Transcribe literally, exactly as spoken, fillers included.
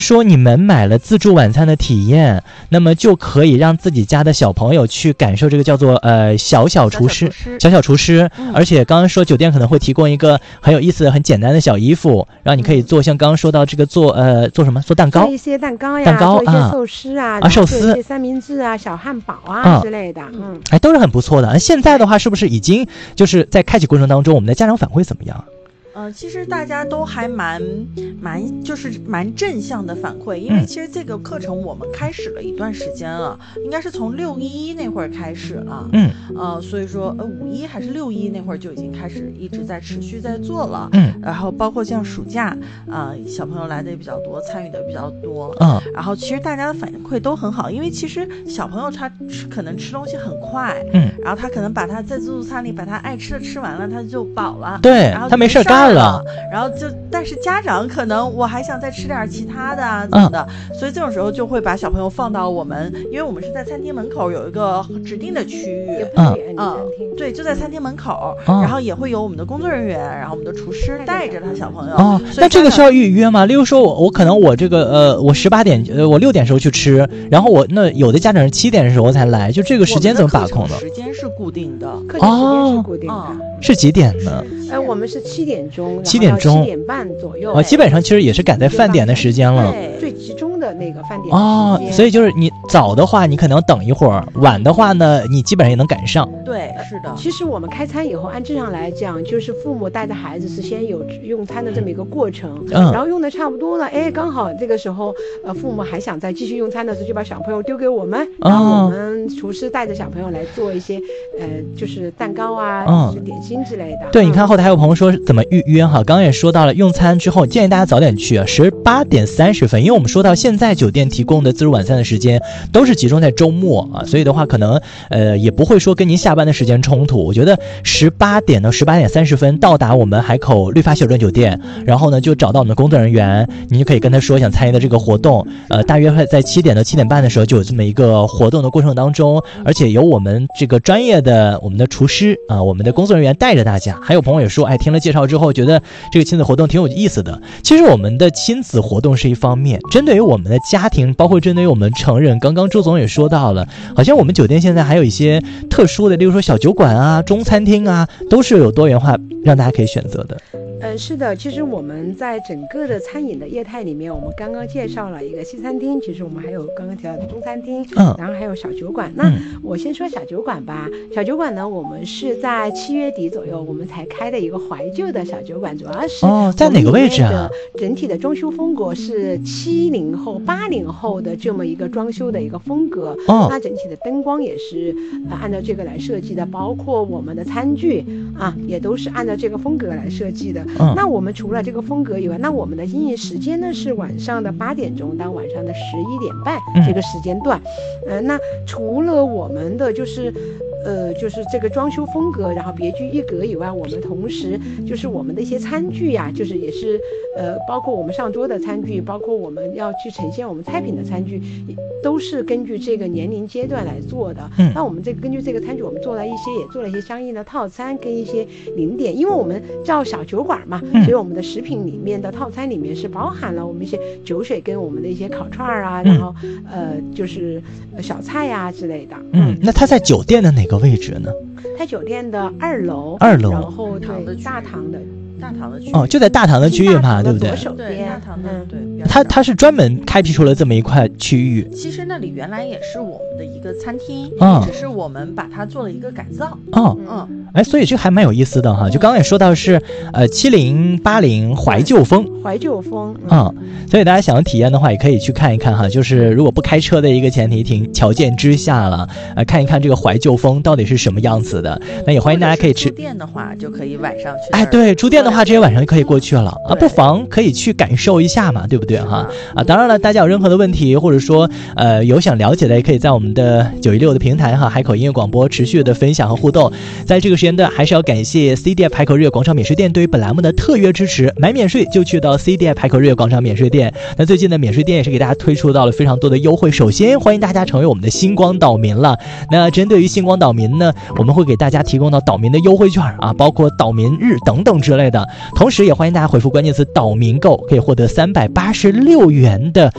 说你们买了自助晚餐的体验，那么就可以让自己家的小朋友去感受这个叫做呃小小厨师小小厨师、嗯、而且刚刚说酒店可能会提供一个很有意思的很简单的小衣服，让你可以做像刚刚说到这个做呃做什么做蛋糕， 做一些蛋糕呀， 蛋糕做一些寿司啊， 啊寿司， 做一些三明治啊，小汉堡啊、嗯、之类的，嗯， 哎，都是很不错的。现在的话是不是已经就是在开启过程当中我们的家长反馈怎么样？ 呃，其实大家都还蛮蛮就是蛮正向的反馈，因为其实这个课程我们开始了一段时间了，应该是从六一那会儿开始了， 嗯， 呃，所以说呃五一还是六一那会儿就已经开始一直在持续在做了， 嗯， 然后包括像暑假啊、呃，小朋友来的也比较多，参与的比较多， 嗯， 然后其实大家的反馈都很好，因为其实小朋友他吃可能吃东西很快， 嗯， 然后他可能把他在自助餐里把他爱吃的吃完了，他就饱了， 对， 然后他没事干了， 然后就但是家长可能我还想再吃点其他的啊怎么的、嗯、所以这种时候就会把小朋友放到我们，因为我们是在餐厅门口有一个指定的区域， 嗯嗯，对，就在餐厅门口、 嗯、 然后也会有我们的工作人员，然后我们的厨师带着他小朋友。 哦，那这个需要预约吗？例如说我我可能我这个呃我十八点呃我六点时候去吃，然后我那有的家长是七点的时候才来，就这个时间怎么把控的？ 时间是固定的， 课程时间是固定的、哦嗯、是几点呢？ 呃，我们是七点钟， 七点钟， 七点半左右。 哦，基本上其实也是赶在饭点的时间了， 最集中的那个饭点哦。所以就是你早的话，你可能要等一会儿；晚的话呢，你基本上也能赶上。 对，是的。 其实我们开餐以后，按正常来讲，就是父母带着孩子是先有用餐的这么一个过程， 嗯， 然后用的差不多了，哎，刚好这个时候，呃，父母还想再继续用餐的时候，就把小朋友丢给我们，然后我们厨师带着小朋友来做一些，呃，就是蛋糕啊， 嗯， 就是点心之类的。 对，你看后台还有朋友说怎么预约哈，刚刚也说到了，用餐之后建议大家早点去，十八点三十分，因为我们说到现在酒店提供的自助晚餐的时间都是集中在周末啊，所以的话可能呃也不会说跟您下班的时间冲突。我觉得十八点到十八点三十分到达我们海口绿发希尔顿酒店，然后呢就找到我们的工作人员，你就可以跟他说想参与的这个活动，呃，大约会在七点到七点半的时候就有这么一个活动的过程当中，而且由我们这个专业的我们的厨师啊、呃，我们的工作人员带着大家。还有朋友也说，哎，听了介绍之后觉得这个亲子活动挺有意思的。其实我们的亲子活动是一方面，针对于我们的家庭，包括针对于我们成人，刚刚周总也说到了，好像我们酒店现在还有一些特殊的，例如说小酒馆啊、中餐厅啊，都是有多元化让大家可以选择的。 呃，是的，其实我们在整个的餐饮的业态里面，我们刚刚介绍了一个西餐厅，其实我们还有刚刚提到的中餐厅， 嗯， 然后还有小酒馆。那我先说小酒馆吧。小酒馆呢，我们是在七月底左右我们才开的一个怀旧的小酒馆，主要是哦，在哪个位置啊？ 整体的装修风格是七零后、八零后的这么一个装修的一个风格。 哦， 那整体的灯光也是、呃、按照这个来设计的，包括我们的餐具啊，也都是按照这个风格来设计的。 嗯， 那我们除了这个风格以外，那我们的营业时间呢是晚上的八点钟到晚上的十一点半这个时间段。嗯、呃，那除了我们的就是呃，就是这个装修风格，然后别具一格以外，我们同时就是我们的一些餐具呀、啊，就是也是呃，包括我们上桌的餐具，包括我们要去呈现我们菜品的餐具，都是根据这个年龄阶段来做的。 嗯， 那我们这个根据这个餐具，我们做了一些，也做了一些相应的套餐跟一些零点，因为我们叫小酒馆嘛， 嗯、 所以我们的食品里面的套餐里面是包含了我们一些酒水跟我们的一些烤串啊，然后呃就是小菜呀、啊、之类的。 嗯，那它在酒店的哪个位置呢？ 在酒店的二楼， 二楼， 然后对大堂的大堂的区域哦，就在大堂的区域嘛，对不对？ 左手边，大堂的对。 它它是专门开辟出了这么一块区域。 其实那里原来也是我们的一个餐厅， 嗯， 只是我们把它做了一个改造。 哦， 嗯， 哎，所以这个还蛮有意思的哈。就刚刚也说到是呃七零八零怀旧风， 怀旧风， 嗯，所以大家想要体验的话，也可以去看一看哈。就是如果不开车的一个前提条条件之下了，呃，看一看这个怀旧风到底是什么样子的。那也欢迎大家可以吃。 住店的话就可以晚上去。 哎，对，住店的话直接晚上就可以过去了啊，不妨可以去感受一下嘛，对不对哈？啊，当然了，大家有任何的问题或者说呃有想了解的，也可以在我们的九一六的平台哈，海口音乐广播持续的分享和互动。在这个时间段，还是要感谢 C D F 海口日月广场免税店对于本栏目的特约支持。买免税就去到 C D F 海口日月广场免税店。那最近的免税店也是给大家推出到了非常多的优惠。首先欢迎大家成为我们的星光岛民了。那针对于星光岛民呢，我们会给大家提供到岛民的优惠券啊，包括岛民日等等之类的。同时也欢迎大家回复关键词岛民购，可以获得三百八十六元的